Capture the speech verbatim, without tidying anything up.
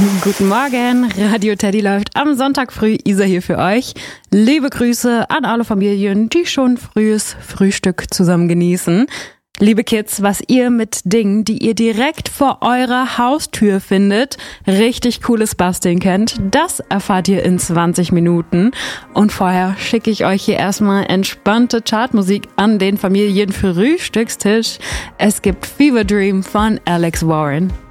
Guten Morgen, Radio Teddy läuft am Sonntag früh. Isa hier für euch. Liebe Grüße an alle Familien, die schon frühes Frühstück zusammen genießen. Liebe Kids, was ihr mit Dingen, die ihr direkt vor eurer Haustür findet, richtig cooles basteln könnt, das erfahrt ihr in zwanzig Minuten. Und vorher schicke ich euch hier erstmal entspannte Chartmusik an den Familienfrühstückstisch. Es gibt Fever Dream von Alex Warren.